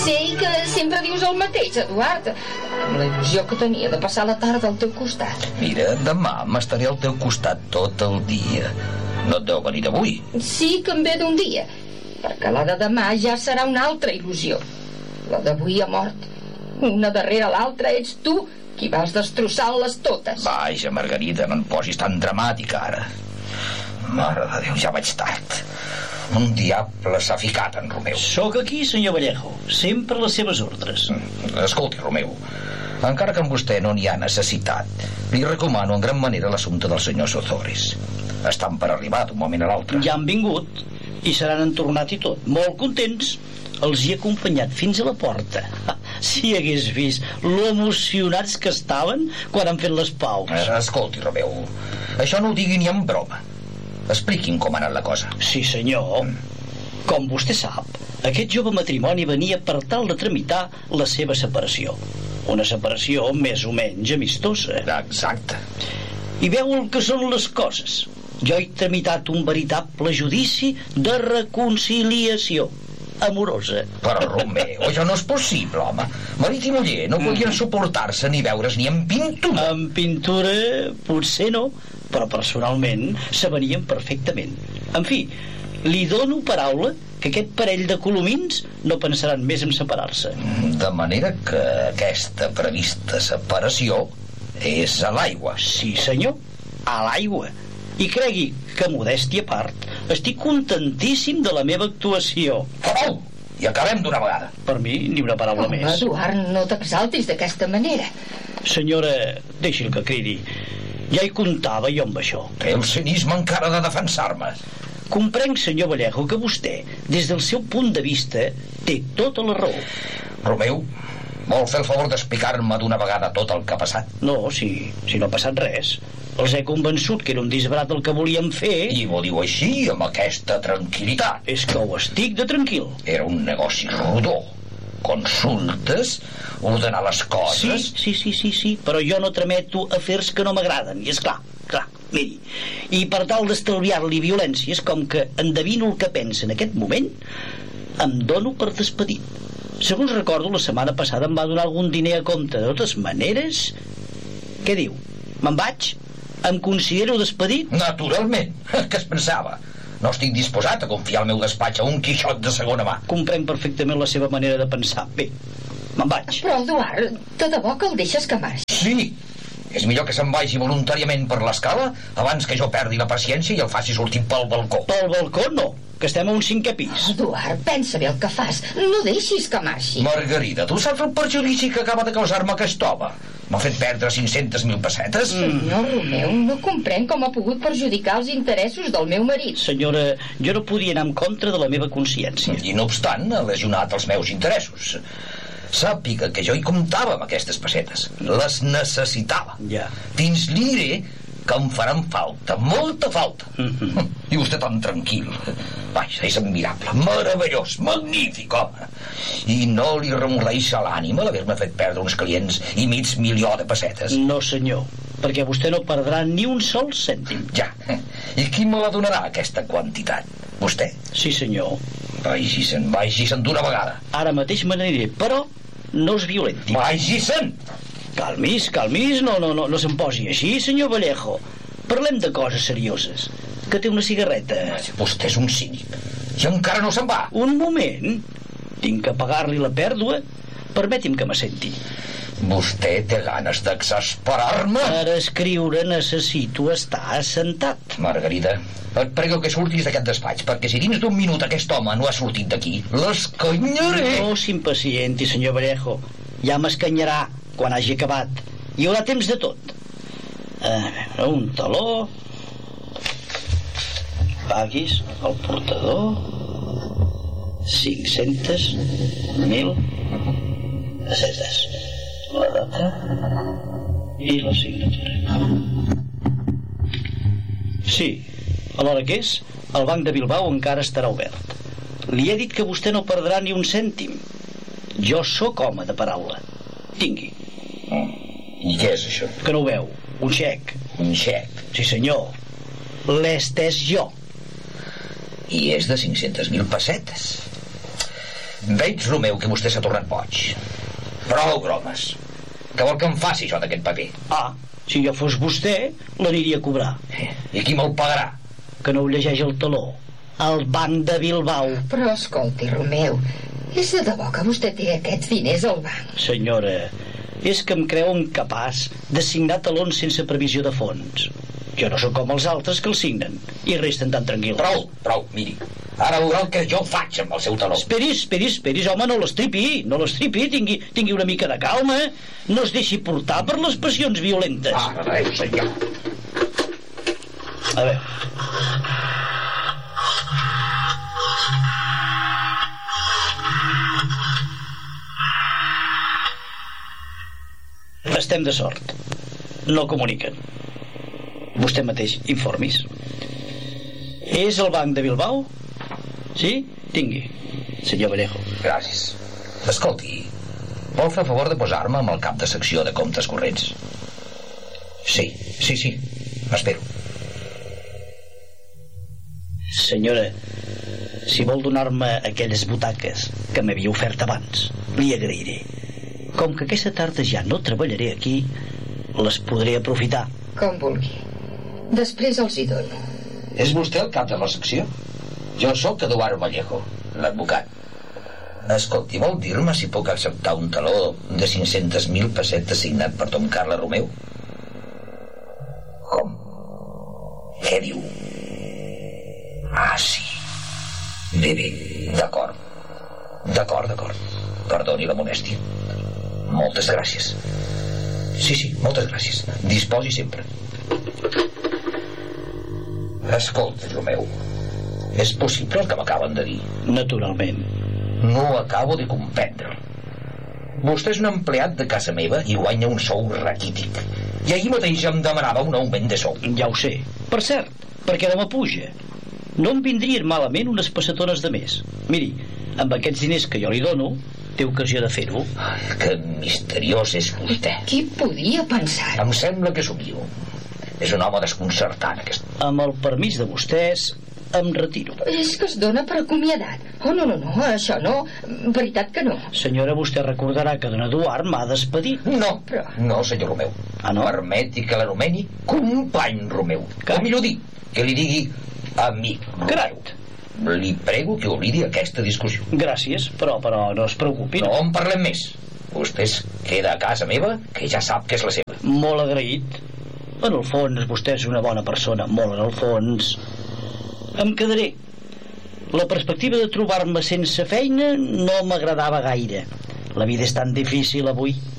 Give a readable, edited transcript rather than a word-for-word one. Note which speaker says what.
Speaker 1: Sé que sempre dius el mateix, Eduard. La il·lusió que tenia de passar la tarda al teu costat.
Speaker 2: Mira, demà m'estaré al teu costat tot el dia. No et deu venir d'avui.
Speaker 1: Sí que em ve d'un dia, perquè la de demà ja serà una altra il·lusió. La d'avui ha mort. Una darrere l'altra ets tu qui vas destrossant-les totes.
Speaker 2: Vaja, Margarida, no en posis tan dramàtica ara. Mare de Déu, ja vaig tard. Un diable s'ha ficat en Romeu.
Speaker 3: Sóc aquí, senyor Vallejo, sempre a les seves ordres.
Speaker 2: Escolti, Romeu, encara que amb vostè no n'hi ha necessitat, li recomano en gran manera l'assumpte del senyor Ozores. Estan per arribar d'un moment a l'altre.
Speaker 3: Ja han vingut i seran entornat i tot, molt contents. Els hi he acompanyat fins a la porta. Si hagués vist lo emocionats que estaven quan han fet les paus.
Speaker 2: Escolti, Romeu, això no ho digui ni en broma. Expliqui'm com ha anat la cosa.
Speaker 3: Sí, senyor. Com vostè sap, aquest jove matrimoni venia per tal de tramitar la seva separació. Una separació més o menys amistosa.
Speaker 2: Exacte.
Speaker 3: I veu el que són les coses. Jo he tramitat un veritable judici de reconciliació amorosa.
Speaker 2: Però, Romeu, això no és possible, home. Marit i muller no podien suportar-se ni veure's ni en pintura.
Speaker 3: En pintura potser no, però personalment s'avenien perfectament. En fi, li dono paraula que aquest parell de colomins no pensaran més en separar-se.
Speaker 2: De manera que aquesta prevista separació és a l'aigua.
Speaker 3: Sí, senyor, a l'aigua. I cregui que, modèstia a part, estic contentíssim de la meva actuació.
Speaker 2: Prou! I acabem d'una vegada.
Speaker 3: Per mi, ni una paraula més.
Speaker 1: Eduard, no t'exaltis d'aquesta manera.
Speaker 3: Senyora, deixi'l que cridi. Ja hi comptava jo amb això.
Speaker 2: Té el cinisme encara de defensar-me.
Speaker 3: Comprenc, senyor Vallejo, que vostè, des del seu punt de vista, té tota la raó.
Speaker 2: Romeu, vol fer el favor d'explicar-me d'una vegada tot el que ha passat?
Speaker 3: No, si no ha passat res. Els he convençut que era un disbarat el que volíem fer.
Speaker 2: I ho diu així, amb aquesta tranquil·litat.
Speaker 3: És que ho estic de tranquil.
Speaker 2: Era un negoci rodó. Consultes, ordenar les coses...
Speaker 3: Sí, però jo no trameto afers que no m'agraden. I és clar, miri. I per tal d'estalviar-li violències, com que endevino el que pensa en aquest moment, em dono per despedit. Segons recordo, la setmana passada em va donar algun diner a compte. De totes maneres... Què diu? Me'n vaig? Em considero despedit?
Speaker 2: Naturalment. Què es pensava? No estic disposat a confiar el meu despatx a un quixot de segona mà.
Speaker 3: Comprenc perfectament la seva manera de pensar. Bé, me'n vaig.
Speaker 1: Però, Eduard, de debò que el deixes que marxi?
Speaker 2: Sí. És millor que se'n vagi voluntàriament per l'escala abans que jo perdi la paciència i el faci sortir pel balcó.
Speaker 3: Pel balcó no, que estem a un 5è pis.
Speaker 1: Eduard, pensa bé el que fas. No deixis que marxi.
Speaker 2: Margarida, tu saps el perjudici que acaba de causar-me aquest home? M'ha fet perdre 500.000 pessetes.
Speaker 1: Senyor Romeu, no comprenc com ha pogut perjudicar els interessos del meu marit.
Speaker 3: Senyora, jo no podia anar en contra de la meva consciència.
Speaker 2: I no obstant, ha lesionat els meus interessos. Sàpiga que jo hi comptava amb aquestes pessetes. Les necessitava.
Speaker 3: Ja.
Speaker 2: Dins li diré que em faran falta, molta falta. I vostè tan tranquil. Vaja, és admirable, meravellós, magnífic, home. I no li remordeix a l'ànima l'haver-me fet perdre uns clients i mig milió de pessetes?
Speaker 3: No, senyor, perquè vostè no perdrà ni un sol cèntim.
Speaker 2: Ja. I qui me la donarà, aquesta quantitat? Vostè?
Speaker 3: Sí, senyor.
Speaker 2: Vagi-se'n d'una vegada.
Speaker 3: Ara mateix me n'aniré, però no es violenti.
Speaker 2: Vagi-se'n!
Speaker 3: Calmis, no se'n posi així, senyor Vallejo. Parlem de coses serioses. Que té una cigarreta.
Speaker 2: Vostè és un cínic. I encara no se'n va.
Speaker 3: Un moment. Tinc que pagar-li la pèrdua. Permeti'm que m'assenti.
Speaker 2: Vostè té ganes d'exasperar-me?
Speaker 3: Per escriure necessito estar assentat.
Speaker 2: Margarida, et prego que surtis d'aquest despatx, perquè si dins d'un minut aquest home no ha sortit d'aquí, l'escanyaré.
Speaker 3: No s'impacienti, senyor Vallejo. Ja m'escanyarà quan hagi acabat. Hi haurà temps de tot. Un taló. Paguis al portador 500.000 pessetes. La data i la signatura. Sí, a l'hora que és, el Banc de Bilbao encara estarà obert. Li he dit que vostè no perdrà ni un cèntim. Jo sóc home de paraula. Tingui.
Speaker 2: I què és això?
Speaker 3: Que no ho veu? Un xec.
Speaker 2: Un xec?
Speaker 3: Sí, senyor. L'he estès jo.
Speaker 2: I és de 500.000 pessetes. Veig, Romeu, que vostè s'ha tornat boig. Prou bromes. Què vol que em faci jo d'aquest paper?
Speaker 3: Ah, si jo fos vostè, l'aniria a cobrar.
Speaker 2: I qui me'l pagarà?
Speaker 3: Que no ho llegeix el taló. El Banc de Bilbao.
Speaker 1: Però escolti, Romeu, és de debò que vostè té aquests diners al banc?
Speaker 3: Senyora, és que em creu incapaç de signar talons sense previsió de fons. Jo no sóc com els altres que els signen i resten tan tranquils.
Speaker 2: Prou, miri. Ara veurà el que jo faig amb el seu taló.
Speaker 3: Esperis, home, no l'estripi, tingui una mica de calma, no es deixi portar per les passions violentes.
Speaker 2: Res, senyor.
Speaker 3: A veure. Estem de sort. No comuniquen. Vostè mateix, informis. És el Banc de Bilbao? Sí? Tingui, senyor Vallejo.
Speaker 2: Gràcies. Escolti, vol fer favor de posar-me amb el cap de secció de comptes corrents? Sí. Espero.
Speaker 3: Senyora, si vol donar-me aquelles butaques que m'havia ofert abans, li agrairé. Com que aquesta tarda ja no treballaré aquí, les podré aprofitar.
Speaker 1: Com vulgui. Després els hi dono.
Speaker 2: És vostè el cap de la secció? Jo sóc Eduard Vallejo, l'advocat. Escolti, vol dir-me si puc acceptar un taló de 500.000 pessetes signat per Tom Carles Romeu? Com? Què diu? Ah, sí. Bé, d'acord. Perdoni la molèstia. Moltes gràcies. Sí, moltes gràcies. Disposi sempre. Escolta, Romeu, és possible el que m'acaben de dir?
Speaker 3: Naturalment.
Speaker 2: No acabo de comprendre. Vostè és un empleat de casa meva i guanya un sou raquític. I ahir mateix em demanava un augment de sou.
Speaker 3: Ja ho sé. Per cert, perquè no m'apuja. No em vindrien malament unes pessetones de més. Miri, amb aquests diners que jo li dono, té ocasió de fer-ho.
Speaker 2: Ai, que misteriós és vostè.
Speaker 1: Qui podia pensar?
Speaker 2: Em sembla que somio. És un home desconcertant, aquest.
Speaker 3: Amb el permís de vostès, em retiro.
Speaker 1: És que es dona per acomiadat. Oh, no, això no. Veritat que no.
Speaker 3: Senyora, vostè recordarà que don Eduard m'ha despedit.
Speaker 2: No, senyor Romeu.
Speaker 3: Ah, no?
Speaker 2: Permeti que l'anomeni company Romeu. O millor dir, que li digui amic Romeu.
Speaker 3: Carat.
Speaker 2: Li prego que oblidi aquesta discussió.
Speaker 3: Gràcies, però no es preocupi.
Speaker 2: No en parlem més. Vostè es queda a casa meva, que ja sap que és la seva.
Speaker 3: Molt agraït. En el fons, vostè és una bona persona. Molt en el fons. Em quedaré. La perspectiva de trobar-me sense feina no m'agradava gaire. La vida és tan difícil avui.